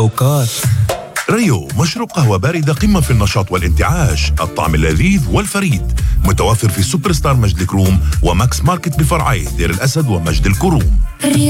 أوقات. ريو مشروب قهوة باردة قمة في النشاط والانتعاش، الطعم اللذيذ والفريد، متوفر في سوبر ستار مجد الكروم وماكس ماركت بفرعي دير الأسد ومجد الكروم.